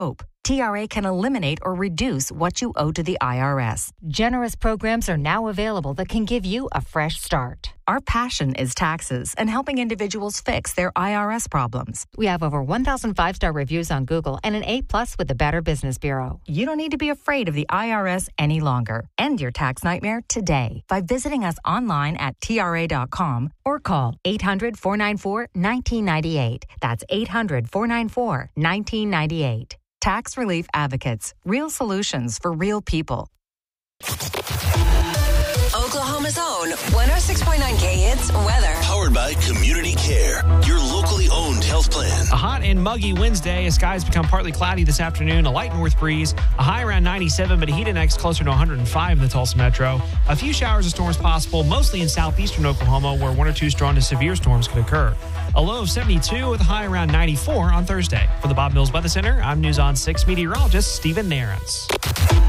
TRA can eliminate or reduce what you owe to the IRS. Generous programs are now available that can give you a fresh start. Our passion is taxes and helping individuals fix their IRS problems. We have over 1,000 5-star reviews on Google and an A+ with the Better Business Bureau. You don't need to be afraid of the IRS any longer. End your tax nightmare today by visiting us online at TRA.com or call 800-494-1998. That's 800-494-1998. Tax Relief Advocates. Real solutions for real people. Oklahoma's own 106.9K Hits weather. Powered by Community Care, your locally owned health plan. A hot and muggy Wednesday as skies become partly cloudy this afternoon. A light north breeze, a high around 97, but a heat index closer to 105 in the Tulsa metro. A few showers of storms possible, mostly in southeastern Oklahoma, where 1 or 2 strong to severe storms could occur. A low of 72 with a high around 94 on Thursday. For the Bob Mills Weather Center, I'm News on 6 meteorologist Stephen Narens.